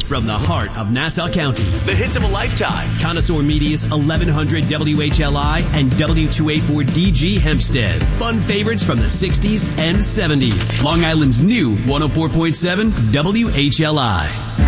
from the heart of Nassau County. The hits of a lifetime. Connoisseur Media's 1100 WHLI and W2A4DG Hempstead. Fun favorites from the 60s and 70s. Long Island's new 104.7 WHLI.